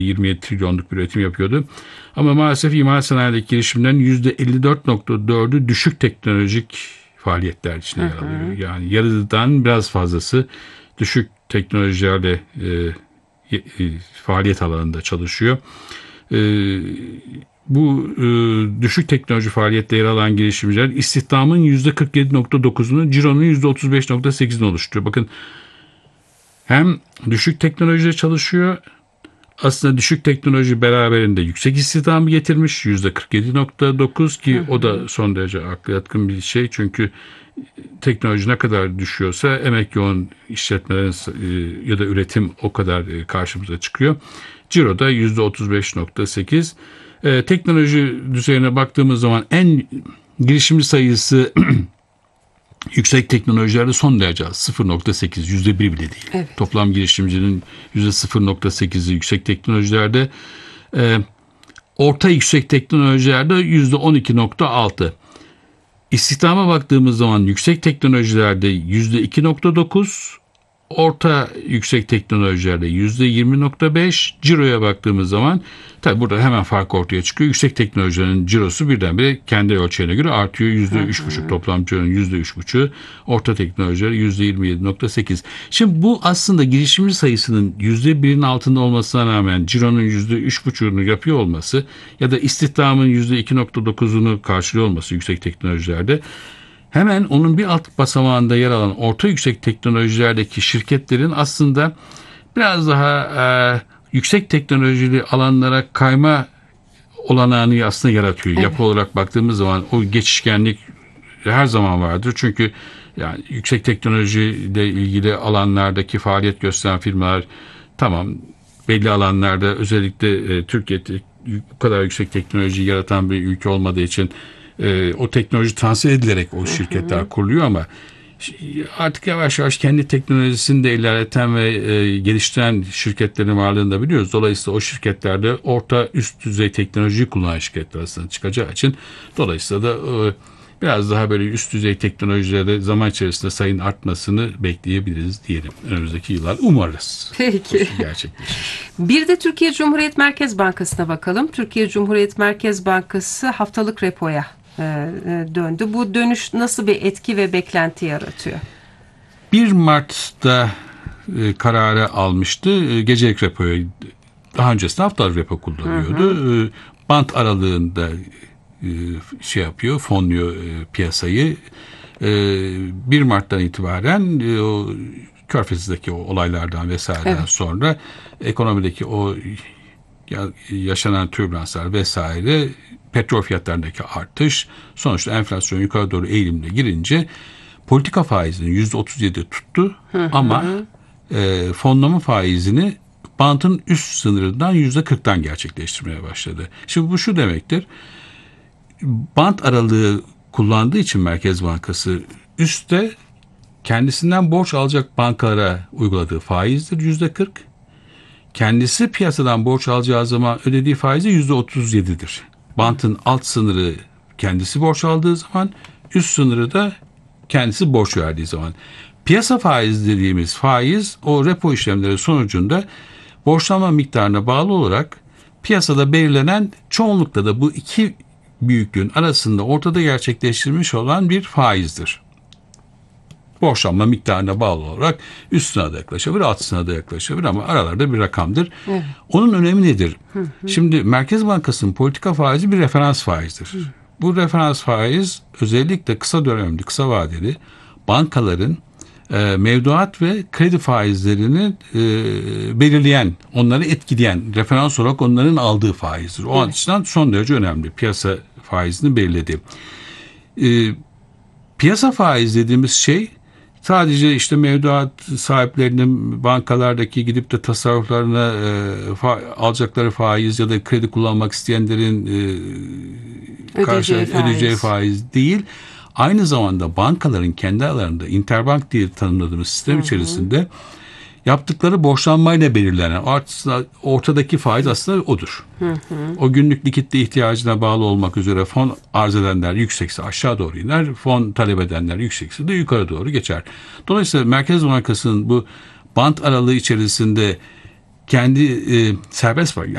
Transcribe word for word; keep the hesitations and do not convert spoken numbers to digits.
yirmi yedi trilyonluk bir üretim yapıyordu. Ama maalesef imal sanayideki girişimlerin yüzde elli dört nokta dördü düşük teknolojik faaliyetler içinde yer alıyor. Yani yarıdan biraz fazlası düşük teknolojilerle e, e, faaliyet alanında çalışıyor. E, bu e, düşük teknoloji faaliyette yer alan girişimciler istihdamın yüzde kırk yedi nokta dokuzunu, cironun yüzde otuz beş nokta sekizini oluşturuyor. Bakın, hem düşük teknolojide çalışıyor, aslında düşük teknoloji beraberinde yüksek istihdamı getirmiş, yüzde kırk yedi nokta dokuz ki hı hı. O da son derece akla yatkın bir şey. Çünkü teknoloji ne kadar düşüyorsa emek yoğun işletmelerin ya da üretim o kadar karşımıza çıkıyor. Ciro'da yüzde otuz beş nokta sekiz. Ee, teknoloji düzeyine baktığımız zaman en girişimci sayısı yüksek teknolojilerde son derece az. sıfır nokta sekiz, yüzde bir bile değil. Evet. Toplam girişimcinin yüzde sıfır nokta sekizi yüksek teknolojilerde. E, orta yüksek teknolojilerde yüzde on iki nokta altı. İstihdama baktığımız zaman yüksek teknolojilerde yüzde iki nokta dokuz, orta yüksek teknolojilerde yüzde yirmi nokta beş, ciroya baktığımız zaman tabi burada hemen fark ortaya çıkıyor. Yüksek teknolojilerin cirosu birdenbire kendi ölçeğine göre artıyor. yüzde üç buçuk toplam cironun yüzde üç buçuk, orta teknolojiler yüzde yirmi yedi nokta sekiz. Şimdi bu aslında girişimci sayısının yüzde birin altında olmasına rağmen cironun yüzde üç buçuğunu yapıyor olması ya da istihdamın yüzde iki nokta dokuzunu karşılıyor olması yüksek teknolojilerde, hemen onun bir alt basamağında yer alan orta yüksek teknolojilerdeki şirketlerin aslında biraz daha e, yüksek teknolojili alanlara kayma olanağını aslında yaratıyor. Evet. Yapı olarak baktığımız zaman o geçişkenlik her zaman vardır. Çünkü yani yüksek teknolojiyle ilgili alanlardaki faaliyet gösteren firmalar, tamam, belli alanlarda özellikle e, Türkiye'de bu kadar yüksek teknoloji yaratan bir ülke olmadığı için e, o teknoloji transfer edilerek o şirketler hı hı. kuruluyor ama artık yavaş yavaş kendi teknolojisini de ilerleten ve e, geliştiren şirketlerin varlığını da biliyoruz. Dolayısıyla o şirketlerde orta üst düzey teknolojiyi kullanan şirketler aslında çıkacağı için dolayısıyla da e, biraz daha böyle üst düzey teknolojilerde zaman içerisinde sayının artmasını bekleyebiliriz diyelim. Önümüzdeki yıllar umarız. Peki. Gerçekleşir. Bir de Türkiye Cumhuriyet Merkez Bankası'na bakalım. Türkiye Cumhuriyet Merkez Bankası haftalık repoya döndü. Bu dönüş nasıl bir etki ve beklenti yaratıyor? bir Mart'ta e, kararı almıştı. E, gecelik repoyu daha öncesinde haftalık repo kullanıyordu. Hı hı. E, bant aralığında e, şey yapıyor, fonluyor e, piyasayı. E, bir Mart'tan itibaren e, o Körfez'deki o olaylardan vesaireden evet. sonra ekonomideki o yaşanan türbülanslar vesaire, petrol fiyatlarındaki artış, sonuçta enflasyon yukarı doğru eğilimle girince politika faizini yüzde otuz yedi tuttu hı hı. ama e, fonlama faizini bantın üst sınırından yüzde kırktan gerçekleştirmeye başladı. Şimdi bu şu demektir: bant aralığı kullandığı için Merkez Bankası üstte kendisinden borç alacak bankalara uyguladığı faizdir yüzde kırk. Kendisi piyasadan borç alacağı zaman ödediği faizi yüzde otuz yedidir. Bantın alt sınırı kendisi borç aldığı zaman, üst sınırı da kendisi borç verdiği zaman. Piyasa faizi dediğimiz faiz o repo işlemleri sonucunda borçlanma miktarına bağlı olarak piyasada belirlenen, çoğunlukla da bu iki büyüklüğün arasında ortada gerçekleştirilmiş olan bir faizdir. Borçlanma miktarına bağlı olarak üstüne de yaklaşabilir, altına da yaklaşabilir ama aralarda bir rakamdır. Evet. Onun önemi nedir? Hı hı. Şimdi Merkez Bankası'nın politika faizi bir referans faizdir. Hı. Bu referans faiz özellikle kısa dönemli, kısa vadeli bankaların e, mevduat ve kredi faizlerini e, belirleyen, onları etkileyen, referans olarak onların aldığı faizdir. O evet. açıdan son derece önemli. Piyasa faizini belirledi. E, piyasa faiz dediğimiz şey sadece işte mevduat sahiplerinin bankalardaki gidip de tasarruflarına e, fa- alacakları faiz ya da kredi kullanmak isteyenlerin e, karşı ödeyeceği faiz değil. Aynı zamanda bankaların kendi aralarında interbank diye tanımladığımız sistem hı hı. içerisinde yaptıkları borçlanmayla belirlenen ortadaki faiz aslında odur. Hı hı. O günlük likitte ihtiyacına bağlı olmak üzere fon arz edenler yüksekse aşağı doğru iner, fon talep edenler yüksekse de yukarı doğru geçer. Dolayısıyla Merkez Bankası'nın bu bant aralığı içerisinde kendi e, serbest var.